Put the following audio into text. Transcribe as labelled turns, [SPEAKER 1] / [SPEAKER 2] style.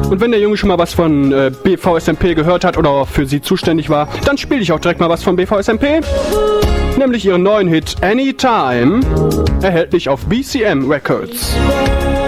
[SPEAKER 1] Und wenn der Junge schon mal was von BVSMP gehört hat oder für sie zuständig war, dann spiele ich auch direkt mal was von BVSMP. Nämlich ihren neuen Hit Anytime, erhältlich auf BCM Records.